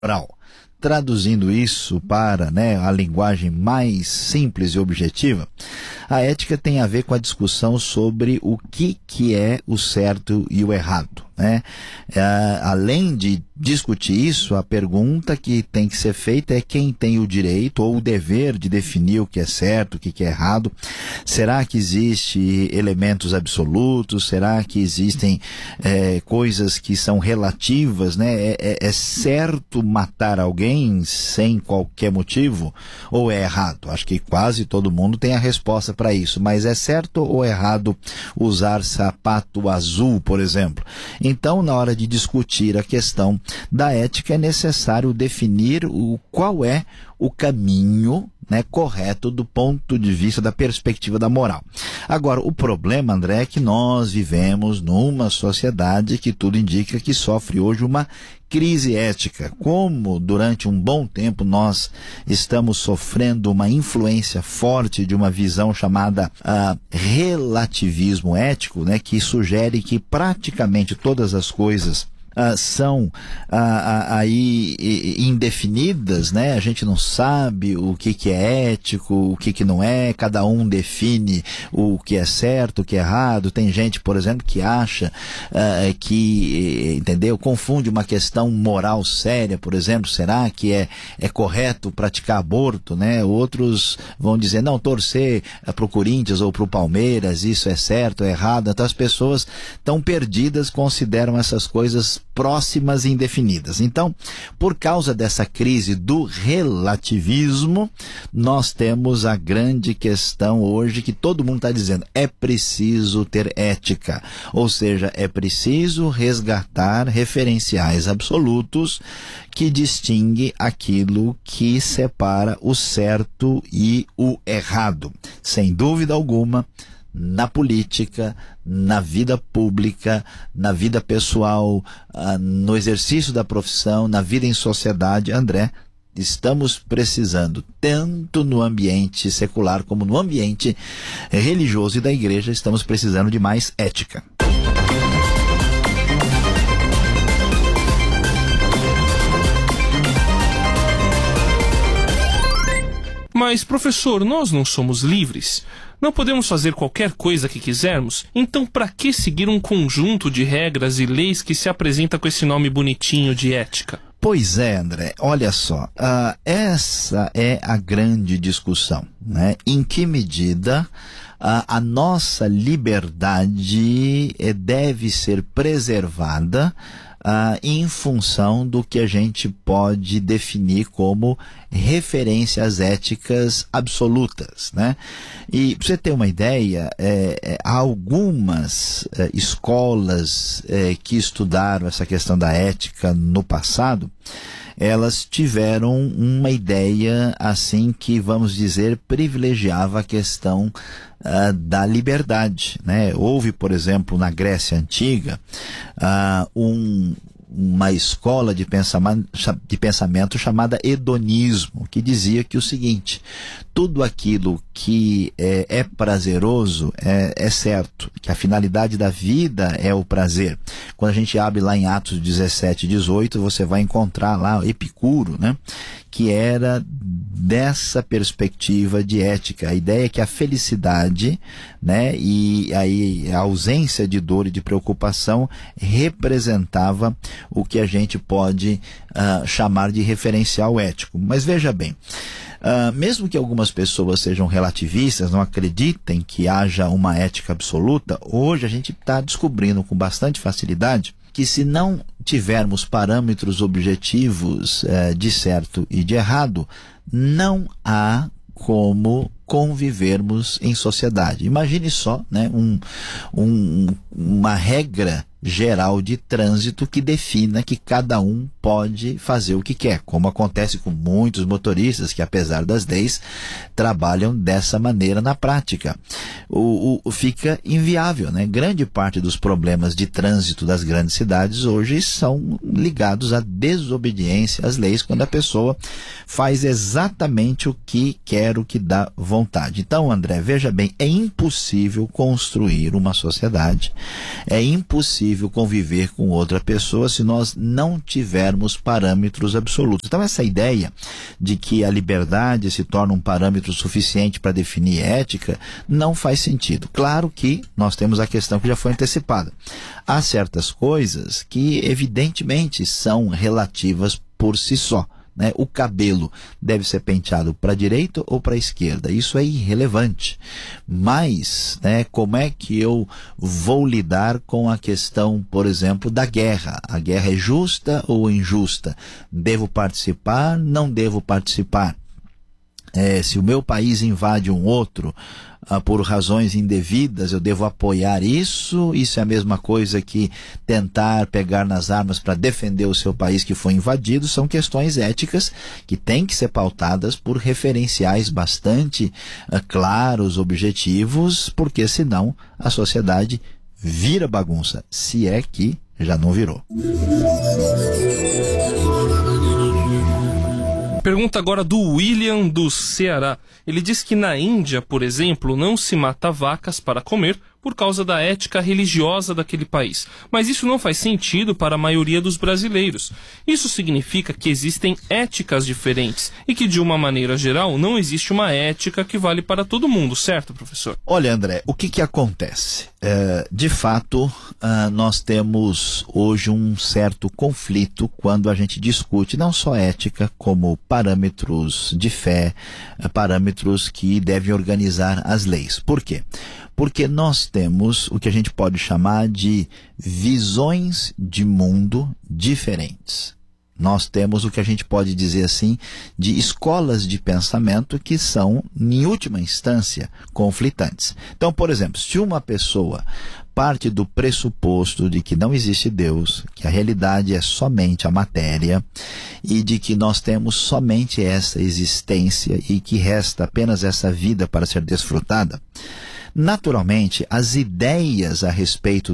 moral. Traduzindo isso para, a linguagem mais simples e objetiva, a ética tem a ver com a discussão sobre o que é o certo e o errado. Além de discutir isso, a pergunta que tem que ser feita é quem tem o direito ou o dever de definir o que é certo, o que é errado. Será que existem elementos absolutos? Será que existem coisas que são relativas? É certo matar alguém sem qualquer motivo ou é errado? Acho que quase todo mundo tem a resposta para isso, mas é certo ou errado usar sapato azul, por exemplo? Então, na hora de discutir a questão da ética, é necessário definir qual é o caminho correto do ponto de vista da perspectiva da moral. Agora, o problema, André, é que nós vivemos numa sociedade que tudo indica que sofre hoje uma crise ética. Como durante um bom tempo nós estamos sofrendo uma influência forte de uma visão chamada relativismo ético, que sugere que praticamente todas as coisas são aí indefinidas, a gente não sabe o que é ético, o que não é, cada um define o que é certo, o que é errado. Tem gente, por exemplo, que acha confunde uma questão moral séria, por exemplo, será que é correto praticar aborto, Outros vão dizer, não, torcer para o Corinthians ou para o Palmeiras, isso é certo, é errado. Então as pessoas tão perdidas, consideram essas coisas próximas e indefinidas. Então, por causa dessa crise do relativismo, nós temos a grande questão hoje que todo mundo está dizendo, é preciso ter ética, ou seja, é preciso resgatar referenciais absolutos que distingue aquilo que separa o certo e o errado. Sem dúvida alguma, na política, na vida pública, na vida pessoal, no exercício da profissão, na vida em sociedade, André, estamos precisando, tanto no ambiente secular como no ambiente religioso e da igreja, estamos precisando de mais ética. Mas, professor, nós não somos livres? Não podemos fazer qualquer coisa que quisermos? Então, para que seguir um conjunto de regras e leis que se apresenta com esse nome bonitinho de ética? Pois é, André, olha só, essa é a grande discussão, Em que medida a nossa liberdade deve ser preservada em função do que a gente pode definir como referências éticas absolutas, E para você ter uma ideia, há algumas escolas que estudaram essa questão da ética no passado, elas tiveram uma ideia, assim, que, vamos dizer, privilegiava a questão da liberdade, Houve, por exemplo, na Grécia Antiga, uma escola de pensamento chamada hedonismo, que dizia que o seguinte, tudo aquilo que é prazeroso é certo, que a finalidade da vida é o prazer. Quando a gente abre lá em Atos 17 e 18, você vai encontrar lá Epicuro, que era dessa perspectiva de ética. A ideia é que a felicidade, e aí a ausência de dor e de preocupação representava o que a gente pode chamar de referencial ético. Mas veja bem, mesmo que algumas pessoas sejam relativistas, não acreditem que haja uma ética absoluta, hoje a gente está descobrindo com bastante facilidade que se não tivermos parâmetros objetivos de certo e de errado, não há como convivermos em sociedade. Imagine só, uma regra geral de trânsito que defina que cada um pode fazer o que quer, como acontece com muitos motoristas que, apesar das leis, trabalham dessa maneira na prática. Fica inviável, Grande parte dos problemas de trânsito das grandes cidades hoje são ligados à desobediência às leis, quando a pessoa faz exatamente o que quer, o que dá vontade. Então, André, veja bem, é impossível construir uma sociedade, é impossível possível conviver com outra pessoa se nós não tivermos parâmetros absolutos. Então essa ideia de que a liberdade se torna um parâmetro suficiente para definir ética não faz sentido. Claro que nós temos a questão que já foi antecipada. Há certas coisas que evidentemente são relativas por si só. O cabelo deve ser penteado para a direita ou para a esquerda, isso é irrelevante. Mas, como é que eu vou lidar com a questão, por exemplo, da guerra? A guerra é justa ou injusta? Devo participar? Não devo participar? Se o meu país invade um outro por razões indevidas, eu devo apoiar isso? Isso é a mesma coisa que tentar pegar nas armas para defender o seu país que foi invadido? São questões éticas que têm que ser pautadas por referenciais bastante claros, objetivos, porque senão a sociedade vira bagunça, se é que já não virou. Pergunta agora do William, do Ceará. Ele diz que na Índia, por exemplo, não se mata vacas para comer por causa da ética religiosa daquele país. Mas isso não faz sentido para a maioria dos brasileiros. Isso significa que existem éticas diferentes e que, de uma maneira geral, não existe uma ética que vale para todo mundo, certo, professor? Olha, André, o que acontece? De fato, nós temos hoje um certo conflito quando a gente discute não só ética, como parâmetros de fé, parâmetros que devem organizar as leis. Por quê? Porque nós temos o que a gente pode chamar de visões de mundo diferentes. Nós temos o que a gente pode dizer assim de escolas de pensamento que são, em última instância, conflitantes. Então, por exemplo, se uma pessoa parte do pressuposto de que não existe Deus, que a realidade é somente a matéria e de que nós temos somente essa existência e que resta apenas essa vida para ser desfrutada, naturalmente, as ideias a respeito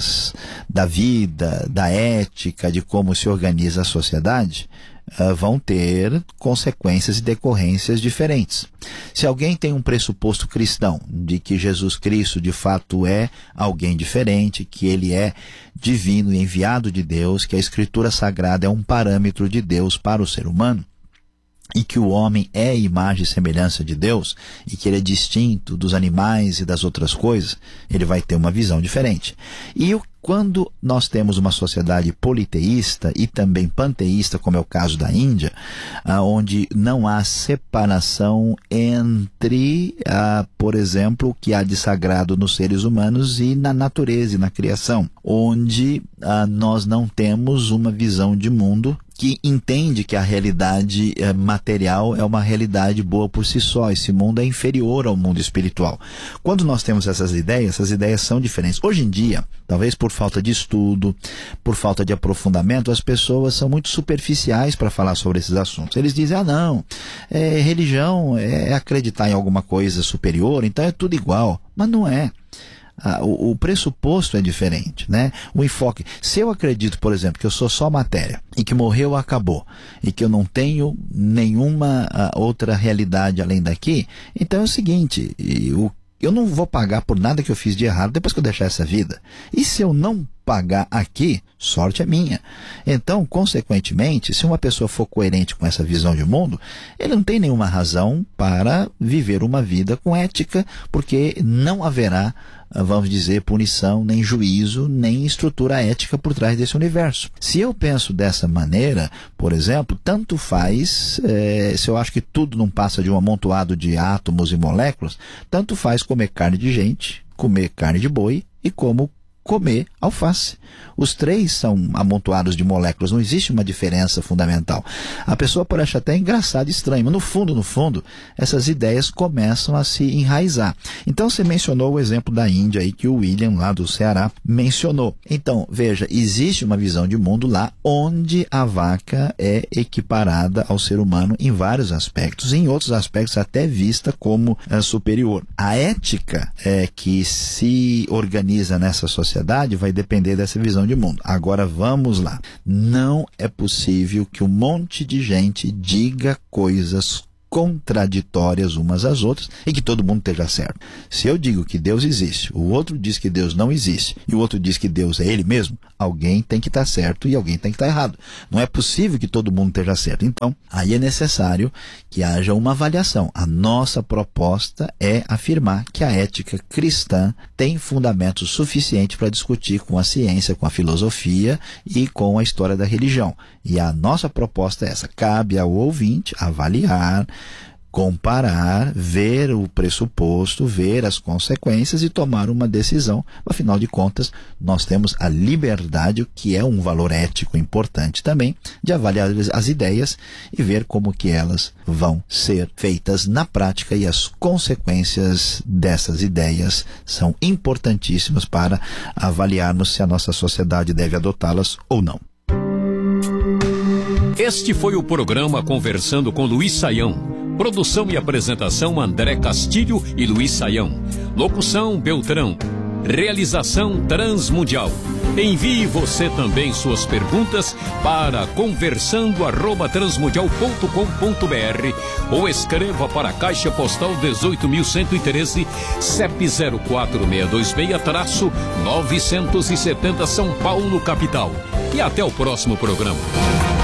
da vida, da ética, de como se organiza a sociedade, vão ter consequências e decorrências diferentes. Se alguém tem um pressuposto cristão de que Jesus Cristo de fato é alguém diferente, que ele é divino e enviado de Deus, que a Escritura Sagrada é um parâmetro de Deus para o ser humano, e que o homem é imagem e semelhança de Deus, e que ele é distinto dos animais e das outras coisas, ele vai ter uma visão diferente. E quando nós temos uma sociedade politeísta e também panteísta, como é o caso da Índia, onde não há separação entre, por exemplo, o que há de sagrado nos seres humanos e na natureza e na criação, onde nós não temos uma visão de mundo que entende que a realidade material é uma realidade boa por si só. Esse mundo é inferior ao mundo espiritual. Quando nós temos essas ideias são diferentes. Hoje em dia, talvez por falta de estudo, por falta de aprofundamento, as pessoas são muito superficiais para falar sobre esses assuntos. Eles dizem, religião é acreditar em alguma coisa superior, então é tudo igual. Mas não é. O pressuposto é diferente, O enfoque. Se eu acredito, por exemplo, que eu sou só matéria e que morreu, acabou, e que eu não tenho nenhuma outra realidade além daqui, então é o seguinte, eu não vou pagar por nada que eu fiz de errado depois que eu deixar essa vida. E se eu não pagar aqui, sorte é minha. Então, consequentemente, se uma pessoa for coerente com essa visão de mundo, ele não tem nenhuma razão para viver uma vida com ética, porque não haverá, vamos dizer, punição, nem juízo, nem estrutura ética por trás desse universo. Se eu penso dessa maneira, por exemplo, tanto faz, se eu acho que tudo não passa de um amontoado de átomos e moléculas, tanto faz comer carne de gente, comer carne de boi e como comer alface. Os três são amontoados de moléculas, não existe uma diferença fundamental. A pessoa pode achar até engraçado e estranho, mas no fundo, essas ideias começam a se enraizar. Então você mencionou o exemplo da Índia aí que o William lá do Ceará mencionou. Então, veja, existe uma visão de mundo lá onde a vaca é equiparada ao ser humano em vários aspectos, em outros aspectos até vista como superior. A ética que se organiza nessa sociedade vai depender dessa visão de mundo. Agora vamos lá. Não é possível que um monte de gente diga coisas contraditórias umas às outras e que todo mundo esteja certo. Se eu digo que Deus existe, o outro diz que Deus não existe e o outro diz que Deus é Ele mesmo, alguém tem que estar certo e alguém tem que estar errado. Não é possível que todo mundo esteja certo. Então, aí é necessário que haja uma avaliação. A nossa proposta é afirmar que a ética cristã tem fundamento suficiente para discutir com a ciência, com a filosofia e com a história da religião. E a nossa proposta é essa. Cabe ao ouvinte avaliar, comparar, ver o pressuposto, ver as consequências e tomar uma decisão. Afinal de contas, nós temos a liberdade, que é um valor ético importante também, de avaliar as ideias e ver como que elas vão ser feitas na prática, e as consequências dessas ideias são importantíssimas para avaliarmos se a nossa sociedade deve adotá-las ou não. Este foi o programa Conversando com Luiz Saião. Produção e apresentação André Castilho e Luiz Saião. Locução Beltrão. Realização Transmundial. Envie você também suas perguntas para conversando@transmundial.com.br ou escreva para a Caixa Postal 18.113, CEP 04626-970 São Paulo, capital. E até o próximo programa.